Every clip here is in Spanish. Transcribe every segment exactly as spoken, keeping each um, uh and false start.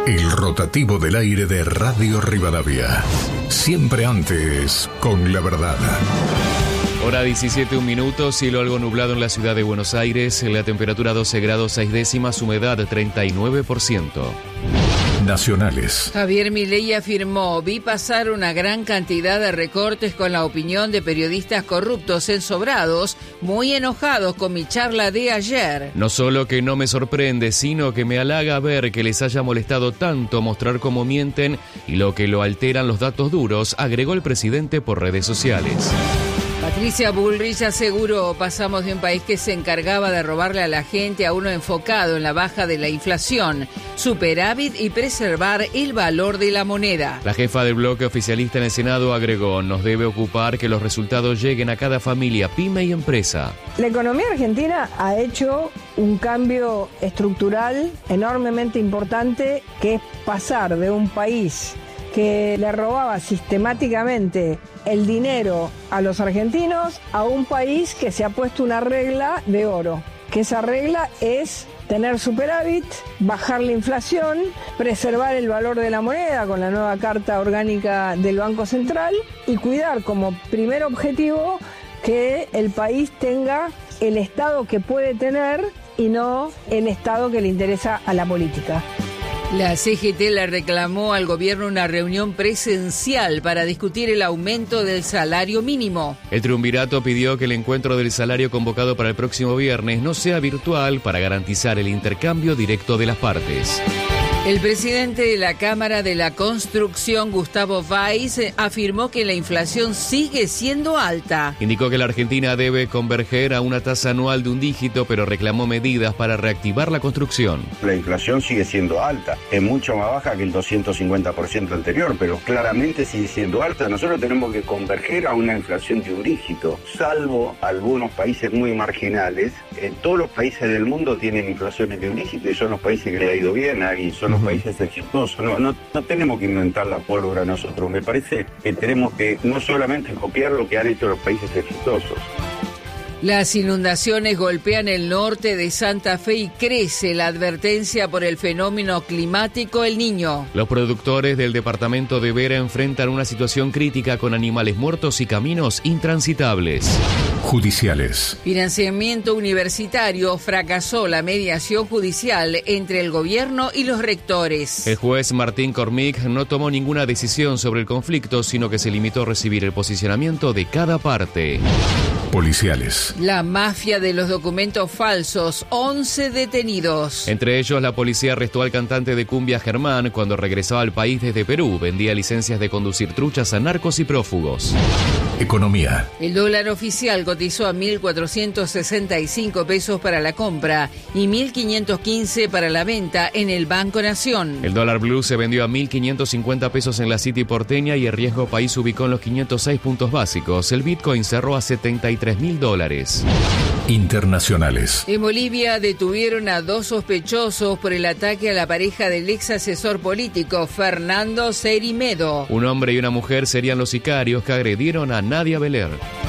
El rotativo del aire de Radio Rivadavia. Siempre antes, con la verdad. Hora diecisiete, un minuto, cielo algo nublado en la ciudad de Buenos Aires, la temperatura doce grados seis décimas, humedad treinta y nueve por ciento. Nacionales. Javier Milei afirmó: vi pasar una gran cantidad de recortes con la opinión de periodistas corruptos ensobrados, muy enojados con mi charla de ayer. No solo que no me sorprende, sino que me halaga ver que les haya molestado tanto mostrar cómo mienten y lo que lo alteran los datos duros, agregó el presidente por redes sociales. Patricia Bullrich aseguró: pasamos de un país que se encargaba de robarle a la gente a uno enfocado en la baja de la inflación, superávit y preservar el valor de la moneda. La jefa del bloque oficialista en el Senado agregó: nos debe ocupar que los resultados lleguen a cada familia, pyme y empresa. La economía argentina ha hecho un cambio estructural enormemente importante, que es pasar de un país que le robaba sistemáticamente el dinero a los argentinos a un país que se ha puesto una regla de oro, que esa regla es tener superávit, bajar la inflación, preservar el valor de la moneda con la nueva Carta Orgánica del Banco Central y cuidar como primer objetivo que el país tenga el Estado que puede tener y no el Estado que le interesa a la política. La C G T le reclamó al gobierno una reunión presencial para discutir el aumento del salario mínimo. El triunvirato pidió que el encuentro del salario convocado para el próximo viernes no sea virtual para garantizar el intercambio directo de las partes. El presidente de la Cámara de la Construcción, Gustavo Weiss, afirmó que la inflación sigue siendo alta. Indicó que la Argentina debe converger a una tasa anual de un dígito, pero reclamó medidas para reactivar la construcción. La inflación sigue siendo alta, es mucho más baja que el doscientos cincuenta por ciento anterior, pero claramente sigue siendo alta. Nosotros tenemos que converger a una inflación de un dígito, salvo algunos países muy marginales. En todos los países del mundo tienen inflaciones de un dígito y son los países que le ha ido bien y son los países exitosos. No, no, no tenemos que inventar la pólvora nosotros. Me parece que tenemos que no solamente copiar lo que han hecho los países exitosos. Las inundaciones golpean el norte de Santa Fe y crece la advertencia por el fenómeno climático El Niño. Los productores del departamento de Vera enfrentan una situación crítica con animales muertos y caminos intransitables. Judiciales. Financiamiento universitario. Fracasó la mediación judicial entre el gobierno y los rectores. El juez Martín Cormic no tomó ninguna decisión sobre el conflicto, sino que se limitó a recibir el posicionamiento de cada parte. Policiales. La mafia de los documentos falsos, once detenidos. Entre ellos, la policía arrestó al cantante de cumbia Germán cuando regresaba al país desde Perú. Vendía licencias de conducir truchas a narcos y prófugos. Economía. El dólar oficial cotizó a mil cuatrocientos sesenta y cinco pesos para la compra y mil quinientos quince para la venta en el Banco Nación. El dólar blue se vendió a mil quinientos cincuenta pesos en la City porteña y el riesgo país ubicó en los quinientos seis puntos básicos. El Bitcoin cerró a setenta y tres mil dólares. Internacionales. En Bolivia detuvieron a dos sospechosos por el ataque a la pareja del ex asesor político Fernando Cerimedo. Un hombre y una mujer serían los sicarios que agredieron a Nadia Beler.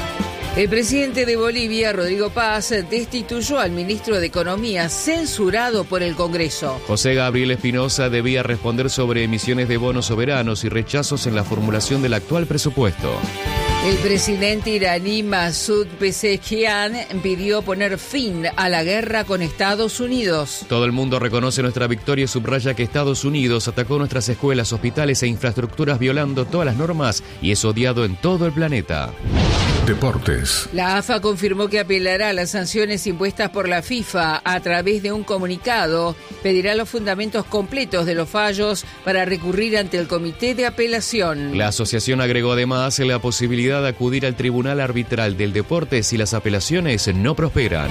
El presidente de Bolivia, Rodrigo Paz, destituyó al ministro de Economía, censurado por el Congreso. José Gabriel Espinosa debía responder sobre emisiones de bonos soberanos y rechazos en la formulación del actual presupuesto. El presidente iraní Masoud Pezeshkian pidió poner fin a la guerra con Estados Unidos. Todo el mundo reconoce nuestra victoria y subraya que Estados Unidos atacó nuestras escuelas, hospitales e infraestructuras violando todas las normas y es odiado en todo el planeta. Deportes. La A F A confirmó que apelará a las sanciones impuestas por la FIFA a través de un comunicado. Pedirá los fundamentos completos de los fallos para recurrir ante el Comité de Apelación. La asociación agregó además la posibilidad de acudir al Tribunal Arbitral del Deporte si las apelaciones no prosperan.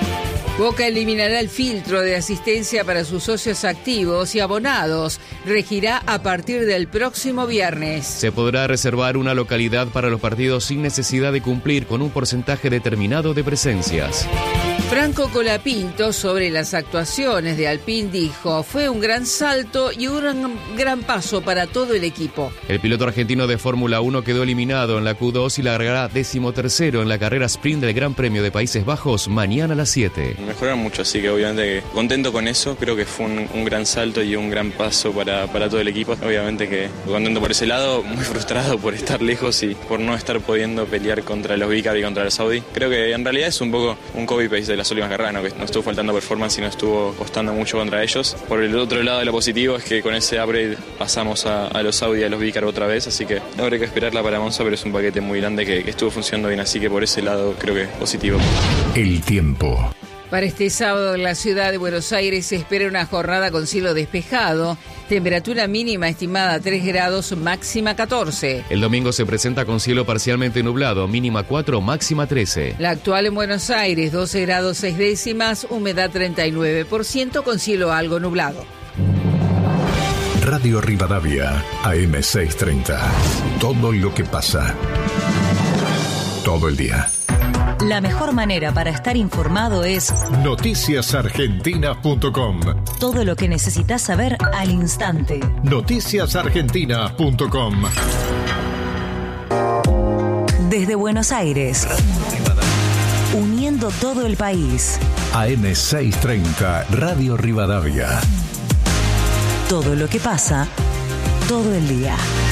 Boca eliminará el filtro de asistencia para sus socios activos y abonados. Regirá a partir del próximo viernes. Se podrá reservar una localidad para los partidos sin necesidad de cumplir con un porcentaje determinado de presencias. Franco Colapinto sobre las actuaciones de Alpine dijo: fue un gran salto y un gran, gran paso para todo el equipo. El piloto argentino de Fórmula uno quedó eliminado en la Q dos y largará decimotercero en la carrera sprint del Gran Premio de Países Bajos mañana a las siete. Mejoraron mucho, así que obviamente contento con eso. Creo que fue un, un gran salto y un gran paso para, para todo el equipo. Obviamente que contento por ese lado, muy frustrado por estar lejos y por no estar pudiendo pelear contra los Vicar y contra el Saudi. Creo que en realidad es un poco un copy-paste de las últimas carreras, ¿no? Que no estuvo faltando performance y no estuvo costando mucho contra ellos. Por el otro lado de lo positivo es que con ese upgrade pasamos a, a los Saudi y a los Vicar otra vez, así que no habrá que esperarla para Monza, pero es un paquete muy grande que, que estuvo funcionando bien, así que por ese lado creo que es positivo. El tiempo. Para este sábado en la ciudad de Buenos Aires se espera una jornada con cielo despejado, temperatura mínima estimada tres grados, máxima catorce. El domingo se presenta con cielo parcialmente nublado, mínima cuatro, máxima trece. La actual en Buenos Aires, doce grados seis décimas, humedad treinta y nueve por ciento con cielo algo nublado. Radio Rivadavia, A M seiscientos treinta. Todo lo que pasa. Todo el día. La mejor manera para estar informado es noticias argentinas punto com. Todo lo que necesitas saber al instante. noticias argentinas punto com. Desde Buenos Aires, uniendo todo el país. A M seiscientos treinta, Radio Rivadavia. Todo lo que pasa, todo el día.